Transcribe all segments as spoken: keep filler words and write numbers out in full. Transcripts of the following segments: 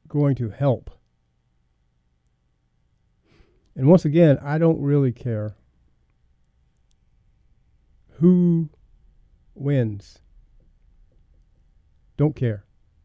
going to help. And once again, I don't really care who wins. Don't care.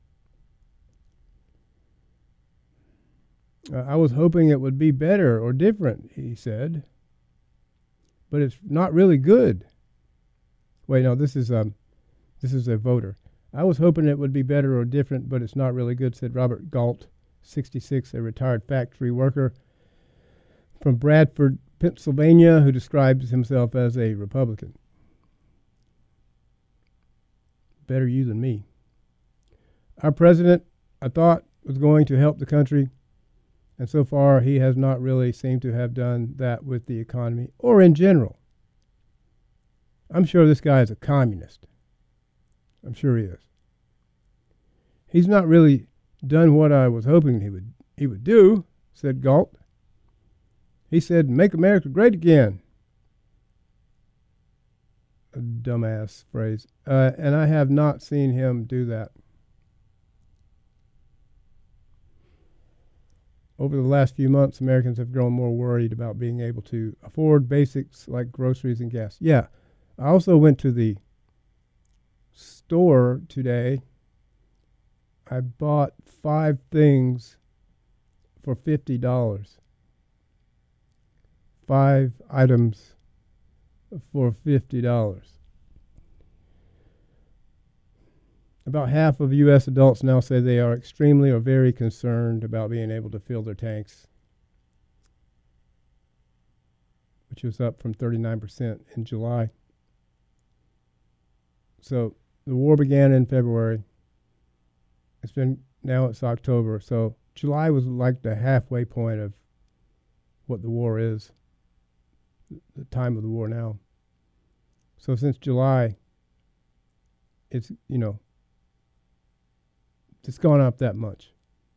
Uh, I was hoping it would be better or different, he said. But it's not really good. Wait, no, this is um, this is a voter. I was hoping it would be better or different, but it's not really good, said Robert Galt, sixty-six, a retired factory worker from Bradford, Pennsylvania, who describes himself as a Republican. Better you than me. Our president, I thought, was going to help the country, and so far he has not really seemed to have done that with the economy or in general. I'm sure this guy is a communist. I'm sure he is. He's not really done what I was hoping he would he would do, said Galt. He said, "Make America great again." A dumbass phrase. Uh, and I have not seen him do that. Over the last few months, Americans have grown more worried about being able to afford basics like groceries and gas. Yeah, I also went to the store today. I bought five things for fifty dollars. Five items for fifty dollars. About half of U S adults now say they are extremely or very concerned about being able to fill their tanks, which was up from thirty-nine percent in July. So the war began in February. It's been, now it's October. So July was like the halfway point of what the war is, the time of the war now. So since July, it's, you know, it's gone up that much.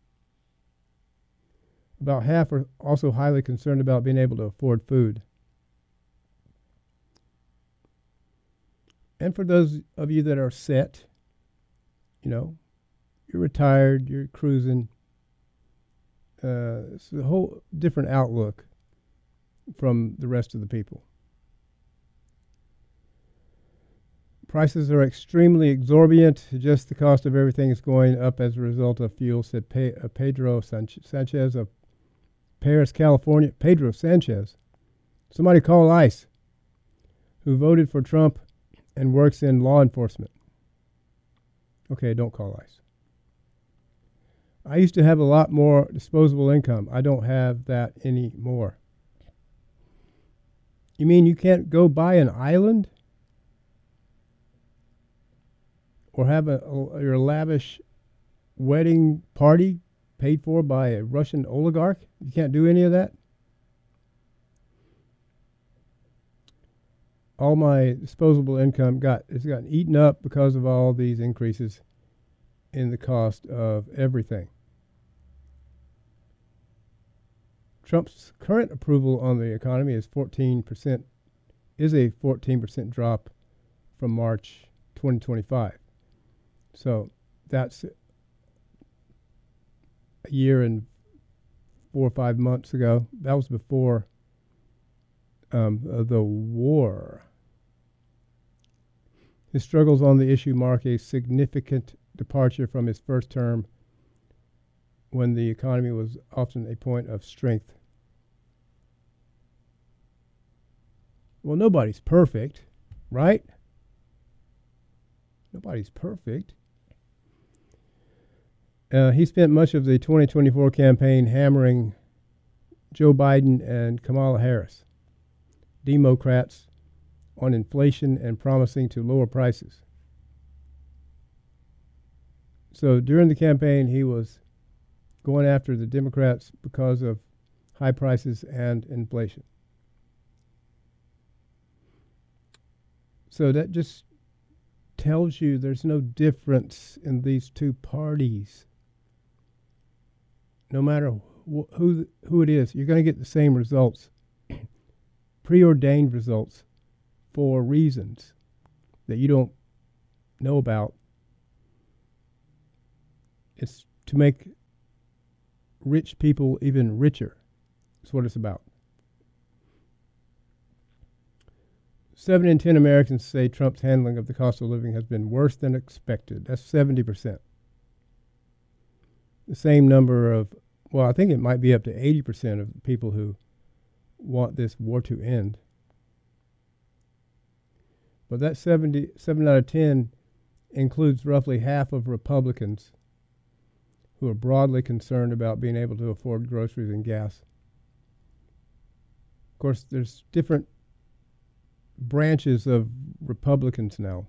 About half are also highly concerned about being able to afford food. And for those of you that are set, you know, you're retired, you're cruising, uh, it's a whole different outlook from the rest of the people. Prices are extremely exorbitant. Just the cost of everything is going up as a result of fuel, said Pe- uh, Pedro Sanchez of Paris, California. Pedro Sanchez. Somebody call ICE, who voted for Trump and works in law enforcement. Okay, don't call ICE. I used to have a lot more disposable income. I don't have that anymore. You mean you can't go buy an island? Or have a, a, your lavish wedding party paid for by a Russian oligarch? You can't do any of that? All my disposable income got it's gotten eaten up because of all these increases in the cost of everything. Trump's current approval on the economy is fourteen percent, is a fourteen percent drop from March twenty twenty-five. So that's a year and four or five months ago. That was before um, uh, the war. His struggles on the issue mark a significant departure from his first term, when the economy was often a point of strength. Well, nobody's perfect, right? Nobody's perfect. Uh, he spent much of the twenty twenty-four campaign hammering Joe Biden and Kamala Harris, Democrats, on inflation and promising to lower prices. So during the campaign, he was going after the Democrats because of high prices and inflation. So that just tells you there's no difference in these two parties. No matter wh- who who it is, you're going to get the same results, preordained results, for reasons that you don't know about. It's to make rich people even richer. That's what it's about. Seven in ten Americans say Trump's handling of the cost of living has been worse than expected. That's seventy percent. The same number of, well, I think it might be up to eighty percent of people who want this war to end. But that seventy, seven out of ten includes roughly half of Republicans who are broadly concerned about being able to afford groceries and gas. Of course, there's different branches of Republicans now.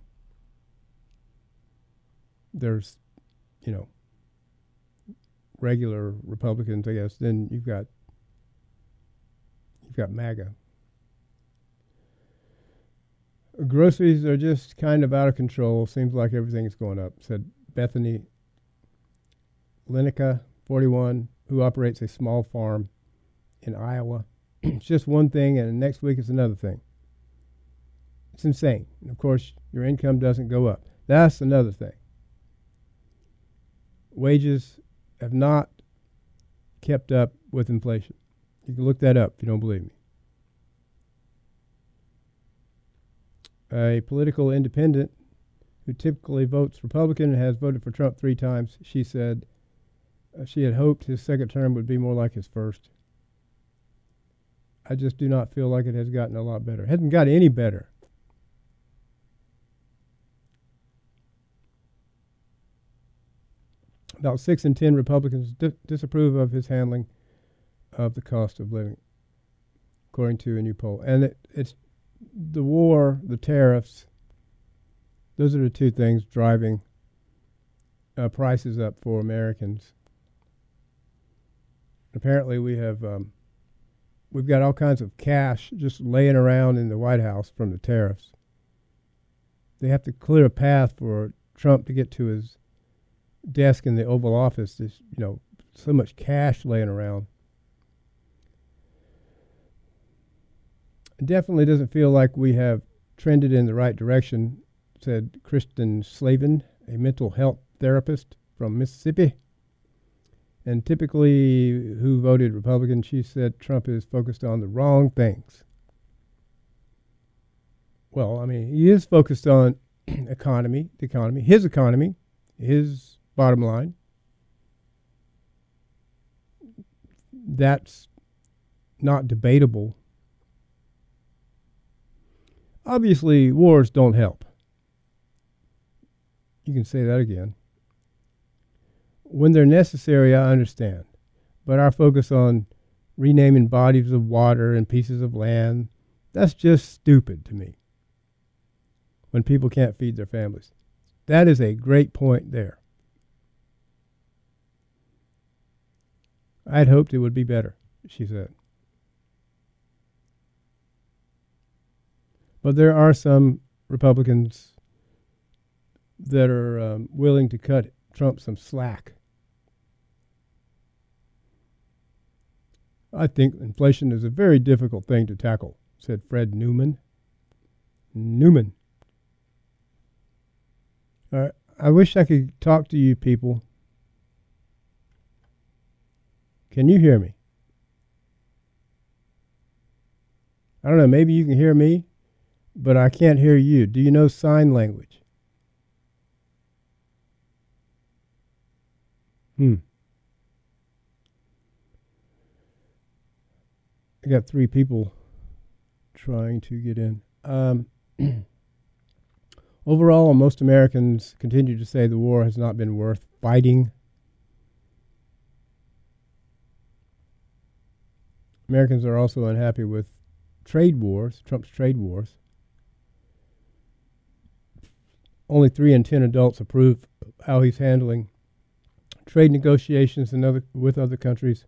There's, you know, regular Republicans, I guess. Then you've got you've got MAGA. Groceries are just kind of out of control. Seems like everything's going up, said Bethany Lineca, forty-one, who operates a small farm in Iowa. It's just one thing, and next week it's another thing. It's insane. And of course, your income doesn't go up. That's another thing. Wages have not kept up with inflation. You can look that up if you don't believe me. A political independent who typically votes Republican and has voted for Trump three times, she said uh, she had hoped his second term would be more like his first. I just do not feel like it has gotten a lot better. It hasn't got any better. About six in ten Republicans di- disapprove of his handling of the cost of living, according to a new poll. And it, it's the war, the tariffs, those are the two things driving uh, prices up for Americans. Apparently we have, um, we've got all kinds of cash just laying around in the White House from the tariffs. They have to clear a path for Trump to get to his desk in the Oval Office. There's, you know, so much cash laying around. It definitely doesn't feel like we have trended in the right direction, said Kristen Slavin, a mental health therapist from Mississippi. And typically, who voted Republican, she said Trump is focused on the wrong things. Well, I mean, he is focused on economy, the economy, his economy, his bottom line. That's not debatable. Obviously, wars don't help. You can say that again. When they're necessary, I understand. But our focus on renaming bodies of water and pieces of land, that's just stupid to me. When people can't feed their families. That is a great point there. I'd hoped it would be better, she said. But there are some Republicans that are um, willing to cut Trump some slack. I think inflation is a very difficult thing to tackle, said Fred Newman. Newman. Uh, I wish I could talk to you people. Can you hear me? I don't know, maybe you can hear me, but I can't hear you. Do you know sign language? Hmm. I got three people trying to get in. Um, overall, most Americans continue to say the war has not been worth fighting. Americans are also unhappy with trade wars, Trump's trade wars. Only three in ten adults approve of how he's handling trade negotiations in other, with other countries.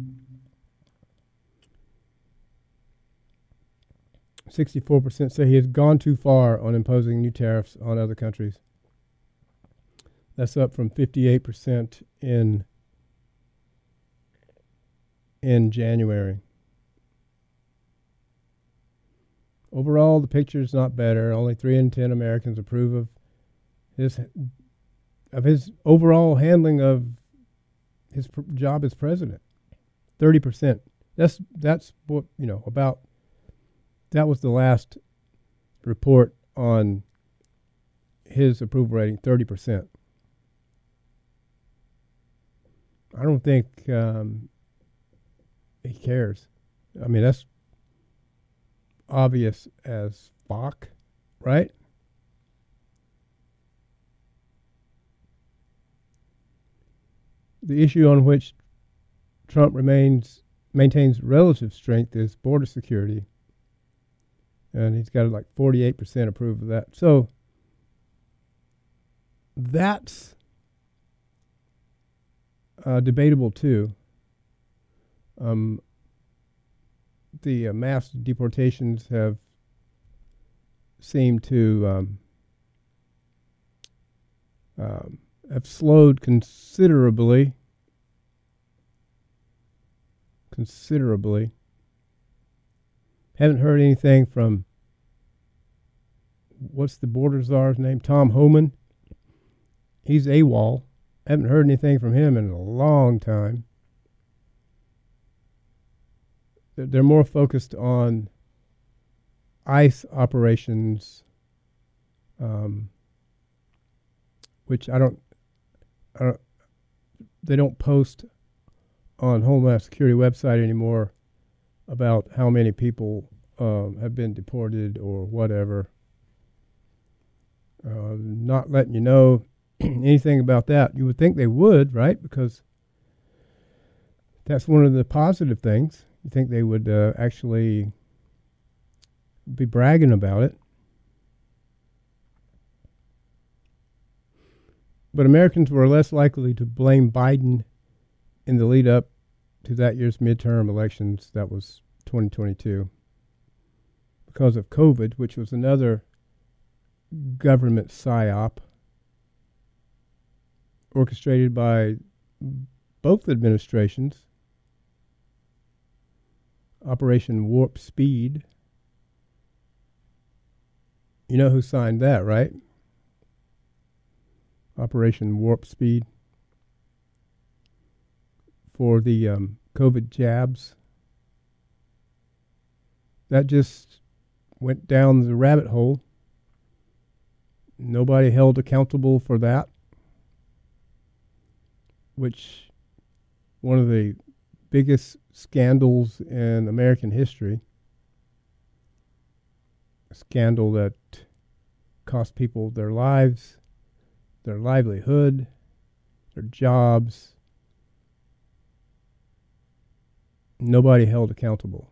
sixty-four percent say he has gone too far on imposing new tariffs on other countries. That's up from fifty-eight percent in in January. Overall, the picture is not better. Only three in ten Americans approve of his of his overall handling of his pr- job as president. thirty percent. That's that's what, you know, about that was the last report on his approval rating, thirty percent. I don't think um, he cares. I mean, that's obvious as fuck, right? The issue on which Trump remains maintains relative strength is border security, and he's got like forty-eight percent approve of that. So that's uh, debatable too. Um, the uh, mass deportations have seemed to um, um, have slowed considerably. Considerably. Haven't heard anything from, what's the border czar's name? Tom Homan. He's AWOL. Haven't heard anything from him in a long time. They're more focused on ICE operations, um, which I don't, I don't, they don't post on Homeland Security website anymore about how many people um, have been deported or whatever. Uh, not letting you know anything about that. You would think they would, right? Because that's one of the positive things. You think they would uh, actually be bragging about it. But Americans were less likely to blame Biden in the lead up to that year's midterm elections. That was twenty twenty-two. Because of COVID, which was another government psyop orchestrated by both administrations. Operation Warp Speed. You know who signed that, right? Operation Warp Speed. For the um, COVID jabs. That just went down the rabbit hole. Nobody held accountable for that. Which, one of the biggest scandals in American history. A scandal that cost people their lives, their livelihood, their jobs. Nobody held accountable.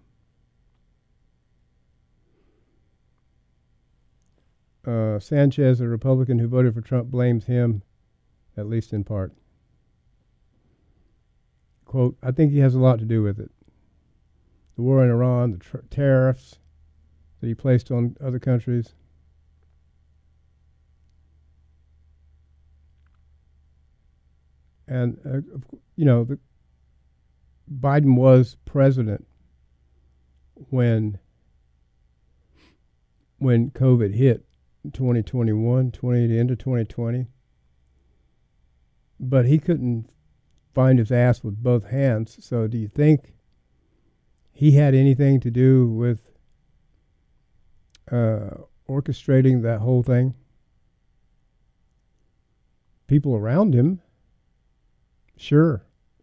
Uh, Sanchez, a Republican who voted for Trump, blames him, at least in part. Quote, I think he has a lot to do with it. The war in Iran, the tr- tariffs that he placed on other countries. And, uh, you know, the, Biden was president when when COVID hit twenty twenty-one, twenty to end of twenty twenty. But he couldn't find his ass with both hands. So do you think he had anything to do with uh, orchestrating that whole thing? People around him, sure.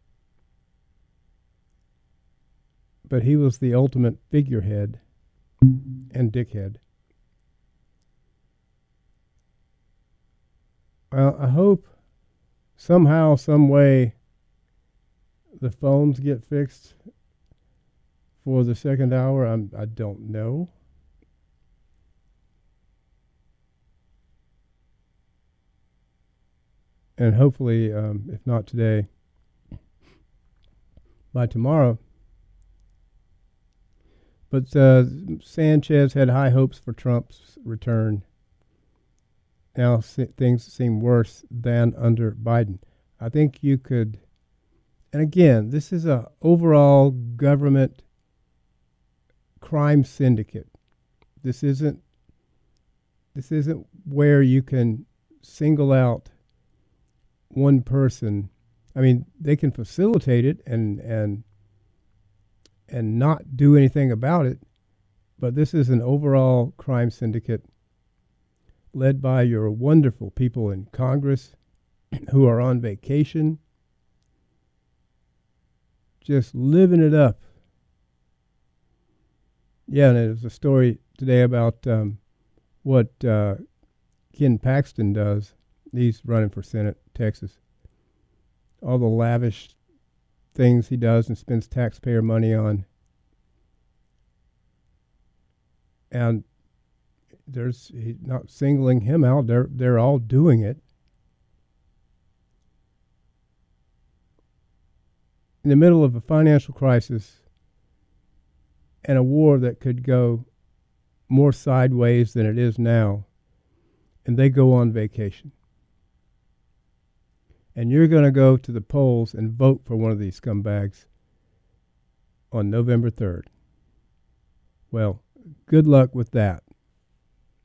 But he was the ultimate figurehead and dickhead. Well, I hope somehow, some way, the phones get fixed for the second hour. I'm, I don't know. And hopefully, um, if not today, by tomorrow. But uh, Sanchez had high hopes for Trump's return. Now se- things seem worse than under Biden. I think you could, and again, this is a overall government crime syndicate. This isn't. This isn't where you can single out one person. I mean, they can facilitate it and and and not do anything about it, but this is an overall crime syndicate led by your wonderful people in Congress who are on vacation, just living it up. Yeah, and there's a story today about um, what uh, Ken Paxton does. He's running for Senate, Texas. All the lavish things he does and spends taxpayer money on. And there's he's not singling him out. They're they're all doing it. In the middle of a financial crisis and a war that could go more sideways than it is now, and they go on vacation. And you're going to go to the polls and vote for one of these scumbags on November third. Well, good luck with that.